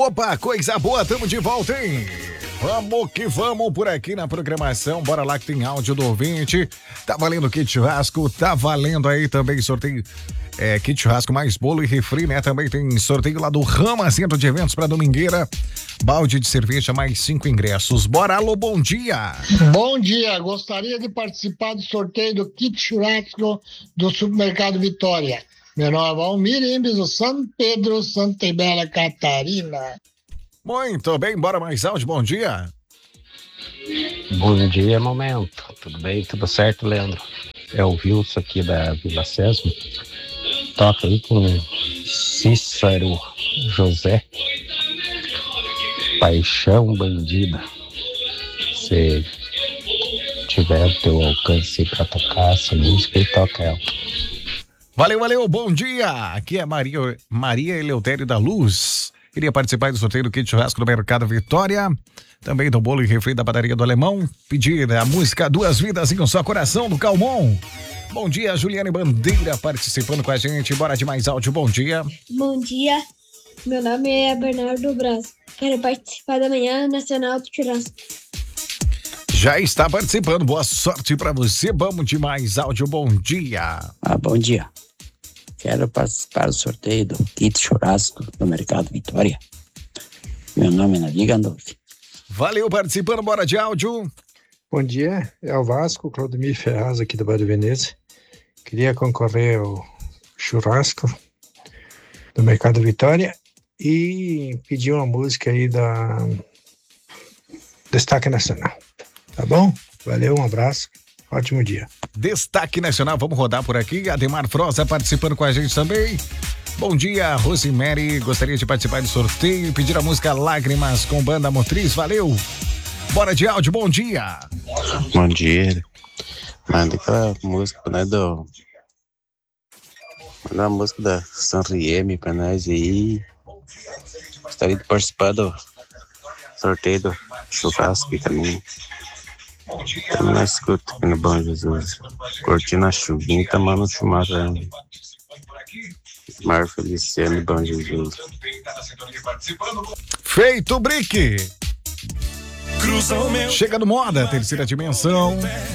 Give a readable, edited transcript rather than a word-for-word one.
Opa, coisa boa, tamo de volta, hein? Vamos que vamos por aqui na programação. Bora lá que tem áudio do ouvinte. Tá valendo kit churrasco, tá valendo aí também sorteio. Kit churrasco mais bolo e refri, né? Também tem sorteio lá do Rama Centro de Eventos pra Domingueira. Balde de cerveja mais 5 ingressos. Bora, alô, bom dia. Bom dia, gostaria de participar do sorteio do kit churrasco do Supermercado Vitória. Meu nome é Valmir Imbes, do São Pedro, Santa Ibela, Catarina. Muito bem, bora mais áudio, bom dia. Bom dia, momento. Tudo bem? Tudo certo, Leandro? É o Wilson aqui da Vila Sésamo. Toca aí com Cícero José. Paixão Bandida. Se tiver o teu alcance para tocar essa música, e toca ela. Valeu, bom dia. Aqui é Maria Eleutério da Luz. Queria participar do sorteio do kit churrasco do Mercado Vitória. Também do bolo e refri da padaria do Alemão. Pedir a música Duas Vidas em um Só Coração do Calmon. Bom dia, Juliane Bandeira participando com a gente. Bora de mais áudio, bom dia. Bom dia, meu nome é Bernardo Braz. Quero participar da Manhã Nacional do Churrasco. Já está participando, boa sorte pra você. Vamos de mais áudio, bom dia. Bom dia. Quero participar do sorteio do kit churrasco do Mercado Vitória. Meu nome é Nadir Gandolfi. Valeu, participando, bora de áudio. Bom dia, é o Vasco, Claudemir Ferraz aqui do Bairro Veneza. Queria concorrer ao churrasco do Mercado Vitória e pedir uma música aí da Destaque Nacional. Tá bom? Valeu, um abraço. Ótimo dia. Destaque Nacional, vamos rodar por aqui. Ademar Froza participando com a gente também. Bom dia, Rosemary. Gostaria de participar do sorteio e pedir a música Lágrimas com Banda Motriz. Valeu. Bora de áudio, bom dia. Bom dia. Manda aquela música, né, Manda uma música da Sanrieme pra nós aí. Gostaria de participar do sorteio do churrasco também. Também nós escuta aqui no Bom Jesus. Curtindo a chuvinha e tomando um chimarrão. Mar Feliciano e Bom Jesus. Feito, Brick. Chega no Moda, terceira dimensão.